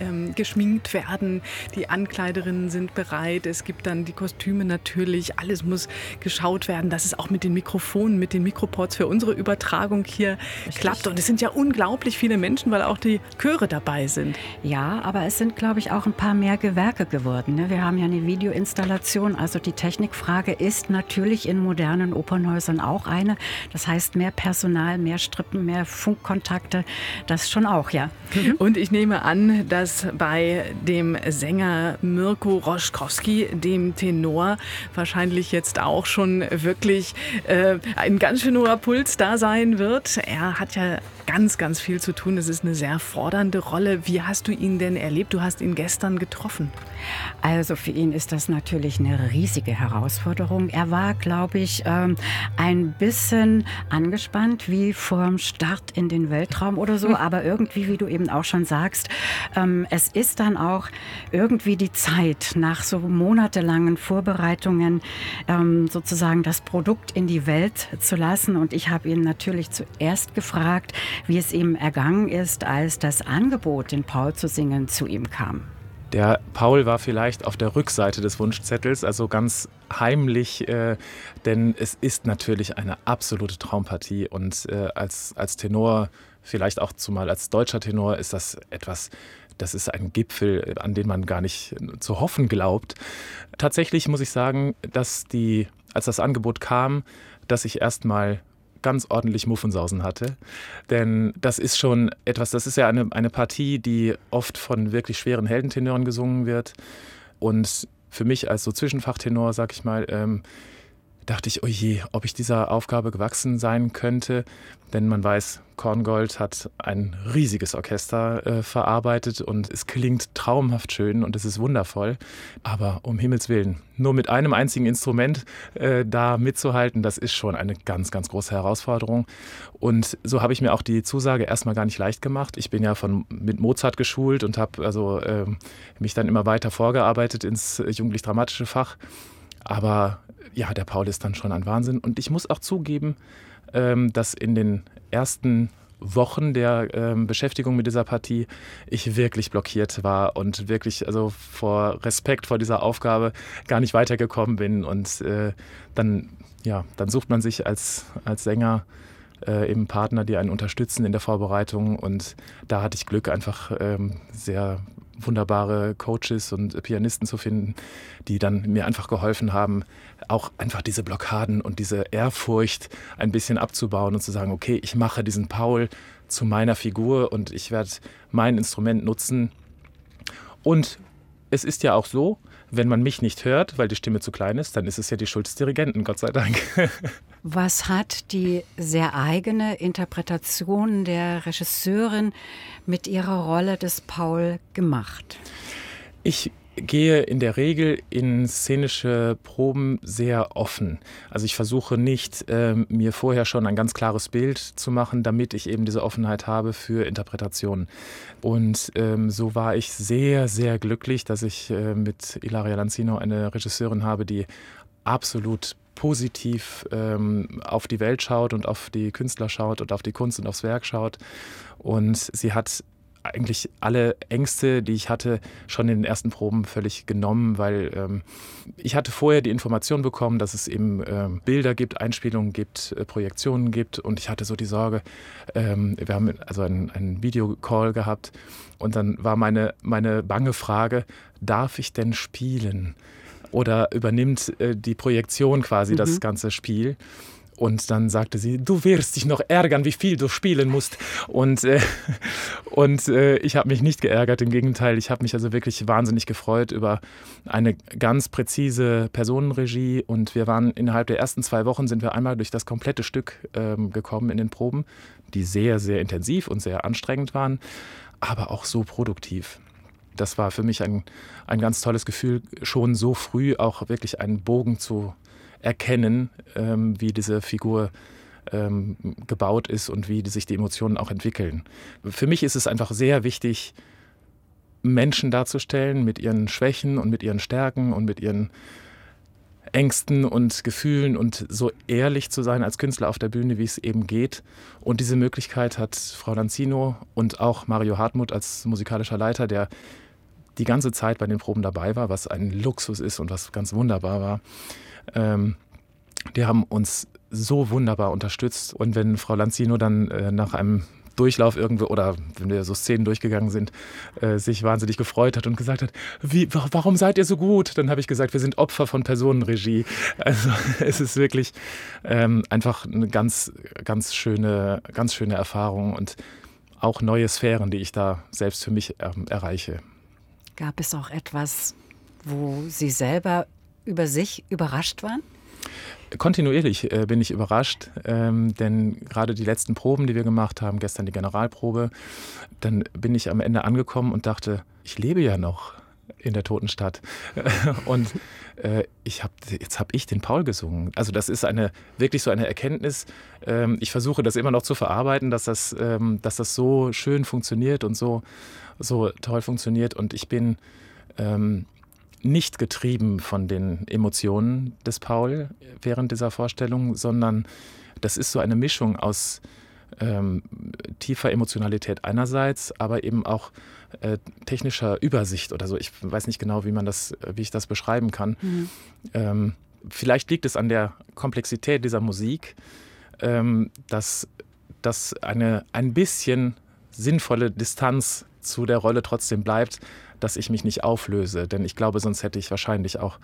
geschminkt werden, die Ankleiderinnen sind bereit, es gibt dann die Kostüme natürlich, alles muss geschaut werden, dass es auch mit den Mikrofonen, mit den Mikroports für unsere Übertragung hier klappt. Und es sind ja unglaublich viele Menschen, weil auch die Chöre dabei sind. Ja, aber es sind, glaube ich, auch ein paar mehr Gewerke geworden. Ne? Wir haben ja eine Videoinstallation, also die Technikfrage ist natürlich in modernen Opernhäusern auch eine. Das heißt, mehr Personal, mehr Strippen, mehr Funkkontakte, das schon auch, ja. Und ich nehme an, dass bei dem Sänger Mirko Roschkowski, dem Tenor, wahrscheinlich jetzt auch schon wirklich ein ganz schön hoher Puls da sein wird. Er hat ja ganz, ganz viel zu tun. Es ist eine sehr fordernde Rolle. Wie hast du ihn denn erlebt? Du hast ihn gestern getroffen. Also für ihn ist das natürlich eine riesige Herausforderung. Er war, glaube ich, ein bisschen angespannt, wie vorm Start in den Weltraum oder so. Aber irgendwie, wie du eben auch schon sagst, es ist dann auch irgendwie die Zeit, nach so monatelangen Vorbereitungen sozusagen das Produkt in die Welt zu lassen. Und ich habe ihn natürlich zuerst gefragt, wie es ihm ergangen ist, als das Angebot, den Paul zu singen, zu ihm kam. Der Paul war vielleicht auf der Rückseite des Wunschzettels, also ganz heimlich, denn es ist natürlich eine absolute Traumpartie und als Tenor, vielleicht auch zumal als deutscher Tenor, ist das etwas, das ist ein Gipfel, an den man gar nicht zu hoffen glaubt. Tatsächlich muss ich sagen, dass als das Angebot kam, dass ich erstmal ganz ordentlich Muffensausen hatte. Denn das ist schon etwas, das ist ja eine Partie, die oft von wirklich schweren Heldentenoren gesungen wird. Und für mich als so Zwischenfachtenor, sag ich mal, dachte ich, oh je, ob ich dieser Aufgabe gewachsen sein könnte. Denn man weiß, Korngold hat ein riesiges Orchester verarbeitet und es klingt traumhaft schön und es ist wundervoll. Aber um Himmels Willen, nur mit einem einzigen Instrument da mitzuhalten, das ist schon eine ganz, ganz große Herausforderung. Und so habe ich mir auch die Zusage erstmal gar nicht leicht gemacht. Ich bin ja mit Mozart geschult und habe mich dann immer weiter vorgearbeitet ins jugendlich-dramatische Fach. Aber ja, der Paul ist dann schon ein Wahnsinn. Und ich muss auch zugeben, dass in den ersten Wochen der Beschäftigung mit dieser Partie ich wirklich blockiert war und wirklich vor Respekt vor dieser Aufgabe gar nicht weitergekommen bin. Und dann sucht man sich als Sänger eben Partner, die einen unterstützen in der Vorbereitung. Und da hatte ich Glück, einfach sehr wunderbare Coaches und Pianisten zu finden, die dann mir einfach geholfen haben, auch einfach diese Blockaden und diese Ehrfurcht ein bisschen abzubauen und zu sagen, okay, ich mache diesen Paul zu meiner Figur und ich werde mein Instrument nutzen. Und es ist ja auch so, wenn man mich nicht hört, weil die Stimme zu klein ist, dann ist es ja die Schuld des Dirigenten, Gott sei Dank. Was hat die sehr eigene Interpretation der Regisseurin mit ihrer Rolle des Paul gemacht? Ich gehe in der Regel in szenische Proben sehr offen. Also ich versuche nicht, mir vorher schon ein ganz klares Bild zu machen, damit ich eben diese Offenheit habe für Interpretationen. Und so war ich sehr, sehr glücklich, dass ich mit Ilaria Lanzino eine Regisseurin habe, die absolut positiv auf die Welt schaut und auf die Künstler schaut und auf die Kunst und aufs Werk schaut. Und sie hat eigentlich alle Ängste, die ich hatte, schon in den ersten Proben völlig genommen, weil ich hatte vorher die Information bekommen, dass es eben Bilder gibt, Einspielungen gibt, Projektionen gibt und ich hatte so die Sorge, wir haben also einen Videocall gehabt und dann war meine bange Frage, darf ich denn spielen? Oder übernimmt die Projektion quasi das ganze Spiel? Und dann sagte sie, du wirst dich noch ärgern, wie viel du spielen musst. Und ich habe mich nicht geärgert, im Gegenteil. Ich habe mich also wirklich wahnsinnig gefreut über eine ganz präzise Personenregie. Und wir waren innerhalb der ersten 2 Wochen, sind wir einmal durch das komplette Stück gekommen in den Proben, die sehr, sehr intensiv und sehr anstrengend waren, aber auch so produktiv. Das war für mich ein ganz tolles Gefühl, schon so früh auch wirklich einen Bogen zu erkennen, wie diese Figur gebaut ist und wie sich die Emotionen auch entwickeln. Für mich ist es einfach sehr wichtig, Menschen darzustellen mit ihren Schwächen und mit ihren Stärken und mit ihren Ängsten und Gefühlen und so ehrlich zu sein als Künstler auf der Bühne, wie es eben geht. Und diese Möglichkeit hat Frau Lanzino und auch Mario Hartmut als musikalischer Leiter, der die ganze Zeit bei den Proben dabei war, was ein Luxus ist und was ganz wunderbar war. Die haben uns so wunderbar unterstützt. Und wenn Frau Lanzino dann nach einem Durchlauf irgendwo oder wenn wir so Szenen durchgegangen sind, sich wahnsinnig gefreut hat und gesagt hat, warum seid ihr so gut? Dann habe ich gesagt, wir sind Opfer von Personenregie. Also es ist wirklich einfach eine ganz, ganz schöne Erfahrung und auch neue Sphären, die ich da selbst für mich erreiche. Gab es auch etwas, wo Sie selber über sich überrascht waren? Kontinuierlich bin ich überrascht, denn gerade die letzten Proben, die wir gemacht haben, gestern die Generalprobe, dann bin ich am Ende angekommen und dachte, ich lebe ja noch in der Totenstadt. Und jetzt habe ich den Paul gesungen. Also das ist wirklich so eine Erkenntnis. Ich versuche das immer noch zu verarbeiten, dass das so schön funktioniert und so toll funktioniert. Und ich bin nicht getrieben von den Emotionen des Paul während dieser Vorstellung, sondern das ist so eine Mischung aus tiefer Emotionalität einerseits, aber eben auch technischer Übersicht oder so. Ich weiß nicht genau, wie ich das beschreiben kann. Vielleicht liegt es an der Komplexität dieser Musik, dass ein bisschen sinnvolle Distanz zu der Rolle trotzdem bleibt, dass ich mich nicht auflöse. Denn ich glaube, sonst hätte ich wahrscheinlich auch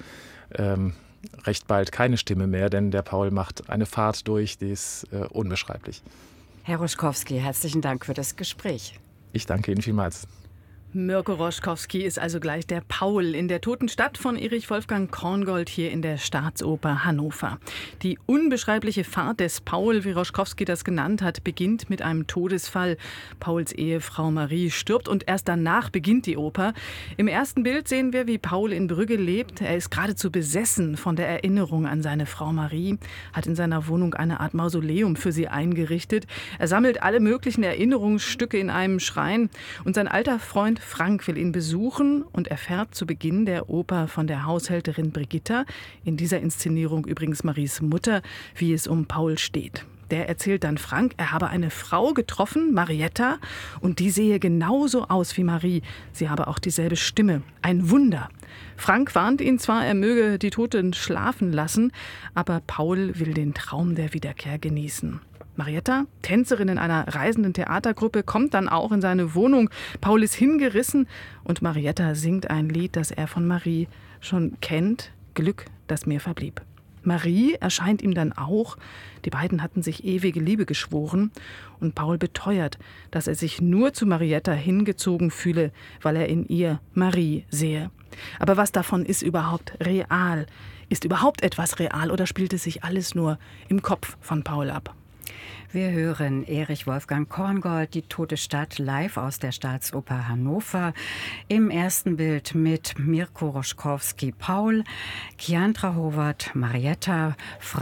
recht bald keine Stimme mehr, denn der Paul macht eine Fahrt durch, die ist unbeschreiblich. Herr Roschkowski, herzlichen Dank für das Gespräch. Ich danke Ihnen vielmals. Mirko Roschkowski ist also gleich der Paul in der Totenstadt von Erich Wolfgang Korngold hier in der Staatsoper Hannover. Die unbeschreibliche Fahrt des Paul, wie Roschkowski das genannt hat, beginnt mit einem Todesfall. Pauls Ehefrau Marie stirbt und erst danach beginnt die Oper. Im ersten Bild sehen wir, wie Paul in Brügge lebt. Er ist geradezu besessen von der Erinnerung an seine Frau Marie, hat in seiner Wohnung eine Art Mausoleum für sie eingerichtet. Er sammelt alle möglichen Erinnerungsstücke in einem Schrein und sein alter Freund Frank will ihn besuchen und erfährt zu Beginn der Oper von der Haushälterin Brigitta, in dieser Inszenierung übrigens Maries Mutter, wie es um Paul steht. Der erzählt dann Frank, er habe eine Frau getroffen, Marietta, und die sehe genauso aus wie Marie. Sie habe auch dieselbe Stimme. Ein Wunder. Frank warnt ihn zwar, er möge die Toten schlafen lassen, aber Paul will den Traum der Wiederkehr genießen. Marietta, Tänzerin in einer reisenden Theatergruppe, kommt dann auch in seine Wohnung. Paul ist hingerissen und Marietta singt ein Lied, das er von Marie schon kennt. Glück, das mir verblieb. Marie erscheint ihm dann auch. Die beiden hatten sich ewige Liebe geschworen. Und Paul beteuert, dass er sich nur zu Marietta hingezogen fühle, weil er in ihr Marie sehe. Aber was davon ist überhaupt real? Ist überhaupt etwas real oder spielt es sich alles nur im Kopf von Paul ab? Wir hören Erich Wolfgang Korngold, Die Tote Stadt, live aus der Staatsoper Hannover. Im ersten Bild mit Mirko Roschkowski Paul, Kiandra Howard Marietta,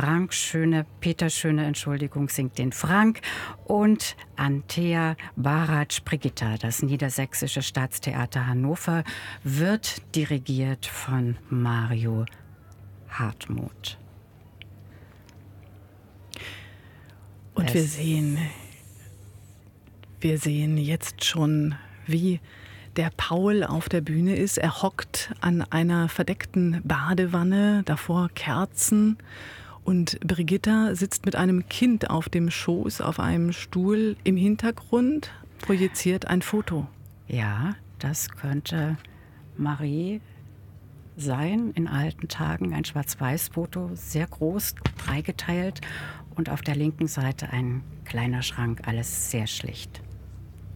Peter Schöne, singt den Frank und Antea Baratsch Brigitta. Das Niedersächsische Staatstheater Hannover wird dirigiert von Mario Hartmut. Und wir sehen jetzt schon, wie der Paul auf der Bühne ist. Er hockt an einer verdeckten Badewanne, davor Kerzen. Und Brigitta sitzt mit einem Kind auf dem Schoß auf einem Stuhl. Im Hintergrund projiziert ein Foto. Ja, das könnte Marie sein, in alten Tagen ein Schwarz-Weiß-Foto, sehr groß, dreigeteilt und auf der linken Seite ein kleiner Schrank, alles sehr schlicht.